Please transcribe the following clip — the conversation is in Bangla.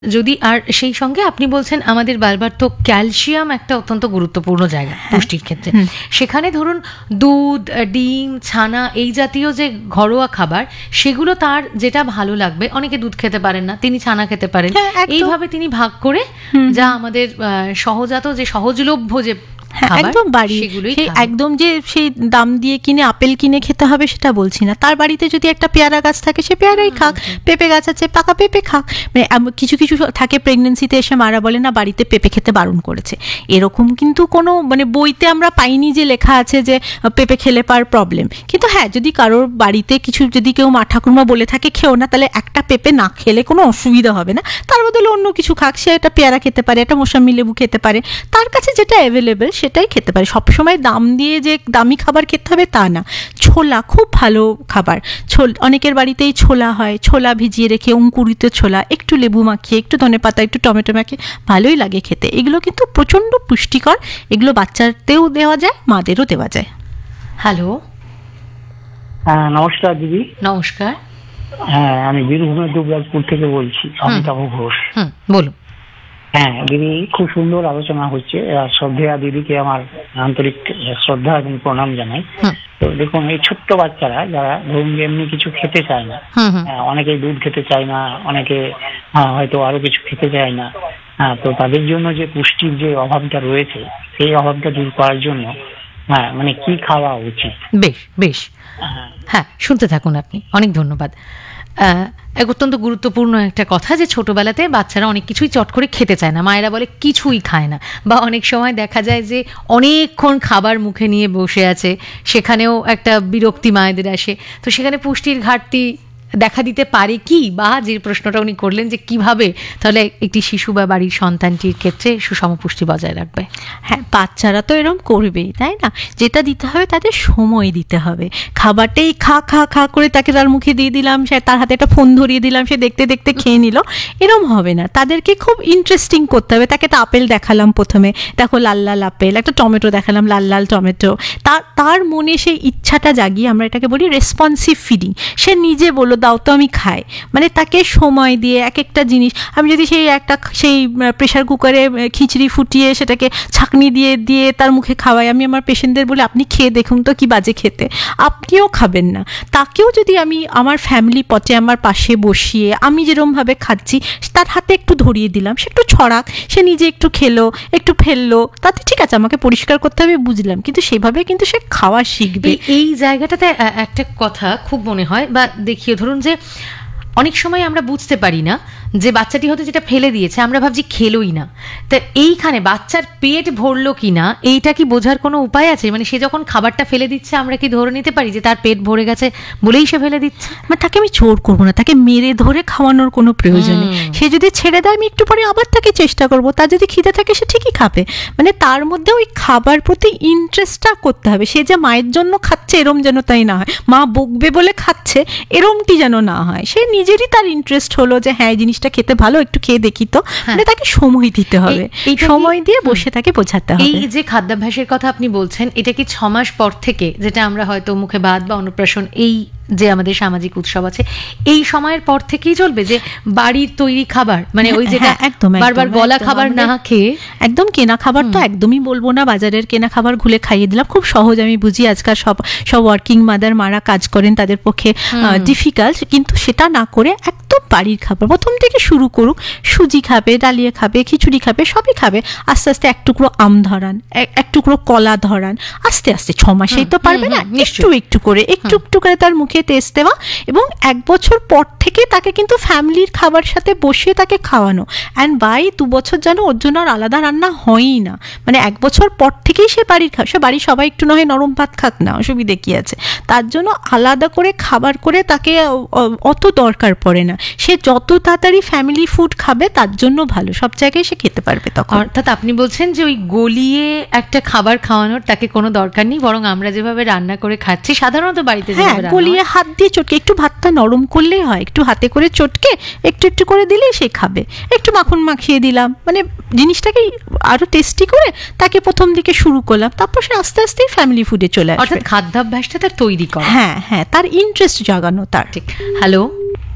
যদি আর সেই সঙ্গে আপনি বলছেন আমাদের বারবার তো ক্যালসিয়াম একটা অত্যন্ত গুরুত্বপূর্ণ জায়গা পুষ্টির ক্ষেত্রে, সেখানে ধরুন দুধ, ডিম, ছানা এই জাতীয় যে ঘরোয়া খাবার, সেগুলো তার যেটা ভালো লাগবে, অনেকে দুধ খেতে পারেন না, তিনি ছানা খেতে পারেন, এইভাবে তিনি ভাগ করে যা আমাদের সহজাত যে সহজলভ্য যে একদম বাড়ি, একদম যে সেই দাম দিয়ে কিনে আপেল কিনে খেতে হবে সেটা বলছি না। তার বাড়িতে যদি একটা পেয়ারা গাছ থাকে, সে পেয়ারাই খাক, পেঁপে গাছ আছে পাকা পেঁপে খাক। মানে কিছু কিছু থাকে প্রেগনেন্সিতে এসে মারা বলে না বাড়িতে পেঁপে খেতে বারণ করেছে, এরকম কিন্তু কোনো মানে বইতে আমরা পাইনি যে লেখা আছে যে পেঁপে খেলে পার প্রবলেম। কিন্তু হ্যাঁ, যদি কারোর বাড়িতে কিছু যদি কেউ মা ঠাকুরমা বলে থাকে খেও না, তাহলে একটা পেঁপে না খেলে কোনো অসুবিধা হবে না, তার বদলে অন্য কিছু খাক। সে একটা পেয়ারা খেতে পারে, একটা মোসাম্বি লেবু খেতে পারে, তার কাছে যেটা অ্যাভেলেবেল সেটাই খেতে পারে। সবসময় দাম দিয়ে যে দামি খাবার খেতে হবে তা না। ছোলা খুব ভালো খাবার, অনেকের বাড়িতেই ছোলা হয়, ছোলা ভিজিয়ে রেখে অঙ্কুরিত ছোলা একটু লেবু মাখিয়ে, একটু ধনেপাতা, একটু টমেটো মাখিয়ে ভালোই লাগে খেতে। এগুলো কিন্তু প্রচণ্ড পুষ্টিকর, এগুলো বাচ্চাদেরও দেওয়া যায়, মাদেরও দেওয়া যায়। হ্যালো, হ্যাঁ নমস্কার দিদি। নমস্কার। হ্যাঁ, আমি বীরভূমের দুবরাজপুর থেকে বলছি, অমিতাভ ঘোষ। বলুন। হ্যাঁ দিদি, খুব সুন্দর আলোচনা হচ্ছে। শ্রদ্ধেয়া দিদিকে আমার আন্তরিক শ্রদ্ধা এবং প্রণাম জানাই। তো দেখুন, এই ছোট্ট বাচ্চারা যারা ধরুন এমনি কিছু খেতে চায় না, অনেকে দুধ খেতে চায় না, অনেকে হয়তো আরো কিছু খেতে চায় না, তো তাদের জন্য যে পুষ্টির যে অভাবটা রয়েছে, সেই অভাবটা দূর করার জন্য মানে কি খাওয়া উচিত? বেশ বেশ, হ্যাঁ শুনতে থাকুন আপনি। অনেক ধন্যবাদ। এক অত্যন্ত গুরুত্বপূর্ণ একটা কথা, যে ছোটবেলাতে বাচ্চারা অনেক কিছুই চট করে খেতে চায় না, মায়েরা বলে কিছুই খায় না, বা অনেক সময় দেখা যায় যে অনেকক্ষণ খাবার মুখে নিয়ে বসে আছে, সেখানেও একটা বিরক্তি মায়েদের আসে। তো সেখানে পুষ্টির ঘাটতি দেখা দিতে পারে কি, বা যে প্রশ্নটা উনি করলেন যে কিভাবে তাহলে একটি শিশু বা বাড়ির সন্তানটির ক্ষেত্রে সুষম পুষ্টি বজায় রাখবে। হ্যাঁ, বাচ্চারা তো এরকম করবেই, তাই না? যেটা দিতে হবে তাদের সময় দিতে হবে। খাবারটাই খা খা খা করে তাকে তার মুখে দিয়ে দিলাম, সে তার হাতে একটা ফোন ধরিয়ে দিলাম, সে দেখতে দেখতে খেয়ে নিল, এরম হবে না। তাদেরকে খুব ইন্টারেস্টিং করতে হবে। তাকে একটা আপেল দেখালাম প্রথমে, দেখো লাল লাল আপেল, একটা টমেটো দেখালাম, লাল লাল টমেটো, তার মনে সেই ইচ্ছাটা জাগিয়ে, আমরা এটাকে বলি রেসপন্সিভ ফিডিং। সে নিজে বললো দাও তো আমি খাই, মানে তাকে সময় দিয়ে এক একটা জিনিস। আমি যদি সেই প্রেশার কুকারে খিচড়ি ফুটিয়ে সেটাকে ছাঁকনি দিয়ে দিয়ে তার মুখে খাওয়াই, আমি আমার পেশেন্টদের বলি আপনি খেয়ে দেখুন তো কি বাজে খেতে, আপনিও খাবেন না। তাকেও যদি আমি আমার ফ্যামিলি পটে আমার পাশে বসিয়ে আমি যেরকমভাবে খাচ্ছি তার হাতে একটু ধরিয়ে দিলাম, সে একটু ছড়াক, সে নিজে একটু খেলো, একটু ফেললো, তাতে ঠিক আছে আমাকে পরিষ্কার করতে হবে বুঝলাম, কিন্তু সেভাবে কিন্তু সে খাওয়া শিখবে। এই জায়গাটাতে একটা কথা খুব মনে হয় বা দেখিয়ে, ধরুন যে অনেক সময় আমরা বুঝতে পারি না যে বাচ্চাটি হয়তো যেটা ফেলে দিয়েছে আমরা ভাবছি খেলোই না, তা এইখানে বাচ্চার পেট ভরলো কিনা এইটা কি বোঝার কোনো উপায় আছে? মানে সে যখন খাবারটা ফেলে দিচ্ছে আমরা কি ধরে নিতে পারি যে তার পেট ভরে গেছে বলেই সে ফেলে দিচ্ছে? মানে তাকে আমি জোর করবো না, তাকে মেরে ধরে খাওয়ানোর কোনো প্রয়োজন নেই। সে যদি ছেড়ে দেয় আমি একটু পরে আবার তাকে চেষ্টা করবো, তার যদি খিদে থাকে সে ঠিকই খাবে। মানে তার মধ্যে ওই খাবার প্রতি ইন্টারেস্টটা করতে হবে। সে যে মায়ের জন্য খাচ্ছে এরম যেন তাই না হয়, মা বকবে বলে খাচ্ছে এরমটি যেন না হয়। সে নিজেরই তার ইন্টারেস্ট হলো যে হ্যাঁ এই জিনিসটা খেতে ভালো, একটু খেয়ে দেখি তো, মানে তাকে সময় দিতে হবে, সময় দিয়ে বসে তাকে বোঝাতে হবে। এই যে খাদ্যাভ্যাসের কথা আপনি বলছেন, এটা কি 6 মাস পর থেকে, যেটা আমরা হয়তো মুখে ভাত বা অন্নপ্রাশন এই যে আমাদের সামাজিক উৎসব আছে এই সময়ের পর থেকেই চলবে, যে বাড়ির তৈরি খাবার, মানে ওই যেটা একদম বারবার গলা খাবার না খেয়ে, একদম কেনা খাবার তো একদমই বলবো না, বাজারের কেনা খাবার ঘুলে খাইয়ে দিলাম, খুব সহজ আমি বুঝি। আজকাল সব ওয়ার্কিং মাদার মারা কাজ করেন, তাদের পক্ষে ডিফিকাল্ট, কিন্তু সেটা না করে একদম বাড়ির খাবার প্রথম থেকে শুরু করুক। সুজি খাবে, ডালিয়া খাবে, খিচুড়ি খাবে, সবই খাবে। আস্তে আস্তে এক টুকরো আম ধরান, এক টুকরো কলা ধরান, আস্তে আস্তে 6 মাসেই তো পারবে না, একটু একটু করে তার মুখে টেস্ট দেওয়া, এবং 1 বছর পর থেকে তাকে কিন্তু ফ্যামিলির খাবার সাথে বসিয়ে তাকে খাওয়ানো। অ্যান্ড বাই 2 বছর যেন ওর জন্য আর আলাদা রান্না হয়ই না, মানে 1 বছর পর থেকেই সে বাড়ির সে বাড়ির সবাই একটু নয় নরম ভাত খাক না, অসুবিধে কি আছে? তার জন্য আলাদা করে খাবার করে তাকে অত দরকার পড়ে না। সে যত তাড়াতাড়ি ফ্যামিলি ফুড খাবে তার জন্য ভালো, সব জায়গায় সে খেতে পারবে তখন। অর্থাৎ আপনি বলছেন যে ওই গলিয়ে একটা খাবার খাওয়ানোর তাকে কোনো দরকার নেই, বরং আমরা যেভাবে রান্না করে খাচ্ছি সাধারণত বাড়িতে, গলিয়ে হাত দিয়ে চটকে, একটু ভাতটা নরম করলেই হয়, একটু হাতে করে চটকে একটু একটু করে দিলেই সে খাবে। একটু মাখন মাখিয়ে দিলাম, মানে জিনিসটাকে আরো টেস্টি করে তাকে প্রথম দিকে শুরু করলাম, তারপর সে আস্তে আস্তে ফ্যামিলি ফুডে চলে আসবে। অর্থাৎ খাদ্যাভ্যাসটা তার তৈরি করা, হ্যাঁ, তার ইন্টারেস্ট জাগানো তার। ঠিক। হ্যালো,